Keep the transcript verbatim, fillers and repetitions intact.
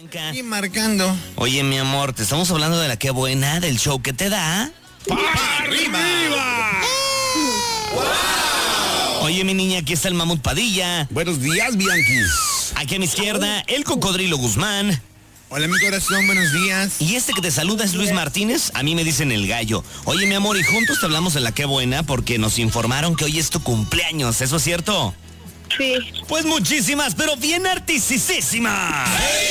Bianca. Y marcando. Oye, mi amor, te estamos hablando de la Qué Buena, del show que te da. ¡Para arriba! ¡Wow! Oye, mi niña, aquí está el Mamut Padilla. Buenos días, Bianchi. Aquí a mi izquierda, el Cocodrilo Guzmán. Hola, mi corazón, buenos días. Y este que te saluda es Luis Martínez, a mí me dicen el Gallo. Oye, mi amor, y juntos te hablamos de la Qué Buena porque nos informaron que hoy es tu cumpleaños, ¿eso es cierto? Sí. Pues muchísimas, pero bien artisticísimas.